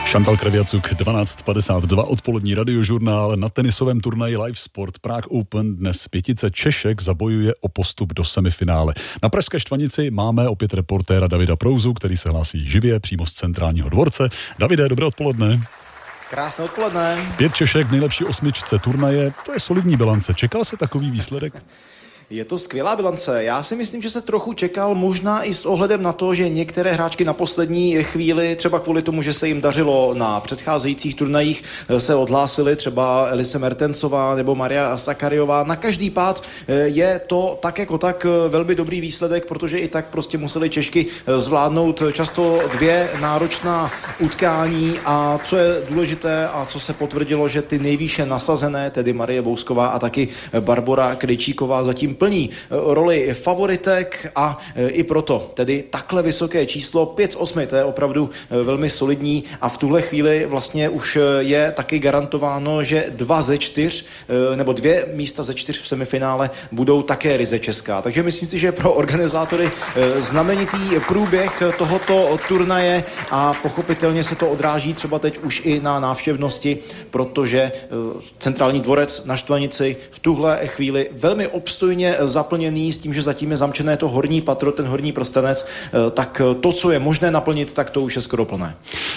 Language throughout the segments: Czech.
Šantal Kreviacuk, 12:52, odpolední radiožurnál. Na tenisovém turnaji Live Sport Prague Open dnes pětice Češek zabojuje o postup do semifinále. Na pražské Štvanici máme opět reportéra Davida Prouzu, který se hlásí živě přímo z centrálního dvorce. Davide, dobré odpoledne. Krásné odpoledne. 5 Češek v nejlepší osmičce turnaje, to je solidní bilance. Čekal se takový výsledek? Je to skvělá bilance. Já si myslím, že se trochu čekal, možná i s ohledem na to, že některé hráčky na poslední chvíli, třeba kvůli tomu, že se jim dařilo na předcházejících turnajích, se odhlásily, třeba Elise Mertensová nebo Maria Sakariová. Na každý pád je to tak jako tak velmi dobrý výsledek, protože i tak prostě museli Češky zvládnout často 2 náročná utkání a co je důležité a co se potvrdilo, že ty nejvýše nasazené, tedy Marie Bousková a taky Barbora Krejčíková zatím plní roli favoritek a i proto tedy takhle vysoké číslo 5 z 8, to je opravdu velmi solidní a v tuhle chvíli vlastně už je taky garantováno, že 2 ze 4 nebo 2 místa ze 4 v semifinále budou také ryze česká. Takže myslím si, že pro organizátory znamenitý průběh tohoto turnaje a pochopitelně se to odráží třeba teď už i na návštěvnosti, protože centrální dvorec na Štvanici v tuhle chvíli velmi obstojně zaplněný s tím, že zatím je zamčené to horní patro, ten horní prstenec, tak to, co je možné naplnit, tak to už je skoro plné.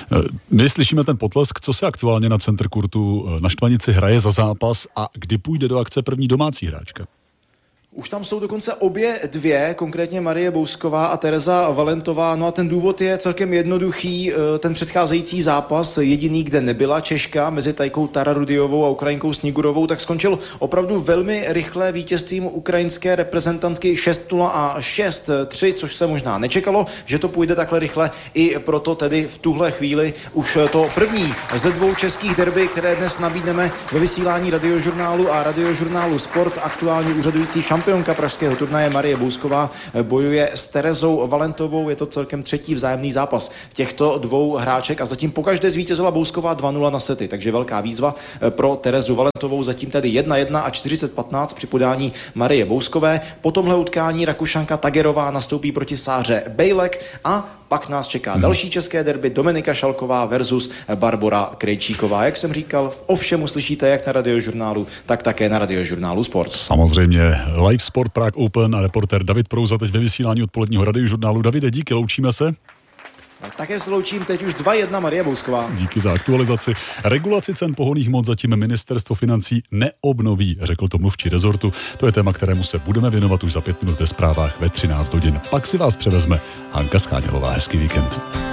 My slyšíme ten potlesk, co se aktuálně na Center Courtu na Štvanici hraje za zápas a kdy půjde do akce první domácí hráčka? Už tam jsou dokonce obě 2, konkrétně Marie Bousková a Tereza Valentová. No a ten důvod je celkem jednoduchý. Ten předcházející zápas, jediný, kde nebyla Češka, mezi Tajkou Tararudiovou a Ukrajinkou Snigurovou, tak skončil opravdu velmi rychle vítězstvím ukrajinské reprezentantky 6-0 a 6-3, což se možná nečekalo, že to půjde takhle rychle. I proto tedy v tuhle chvíli už to první ze 2 českých derby, které dnes nabídneme ve vysílání radiožurnálu a radiožurnálu Sport, aktuálně úřadující šampionka pražského turnaje Marie Bousková bojuje s Terezou Valentovou. Je to celkem 3. vzájemný zápas těchto 2 hráček a zatím pokaždé zvítězila Bousková 2-0 na sety, takže velká výzva pro Terezu Valentovou. Zatím tedy 1-1 a 40-15 při podání Marie Bouskové. Po tomhle utkání Rakušanka Tagerová nastoupí proti Sáře Bejlek a pak nás čeká další české derby Dominika Šalková versus Barbora Krejčíková. Jak jsem říkal, o všem uslyšíte jak na radiožurnálu, tak také na radiožurnálu Sport. Samozřejmě Live Sport Prague Open a reportér David Prouza teď ve vysílání odpoledního radiožurnálu. Davide, díky, loučíme se. Také se loučím, teď už 2-1 Marie Bousková. Díky za aktualizaci. Regulaci cen pohonných hmot zatím ministerstvo financí neobnoví, řekl to mluvčí rezortu. To je téma, kterému se budeme věnovat už za 5 minut ve zprávách ve 13 hodin. Pak si vás převezme Hanka Schánělová. Hezký víkend.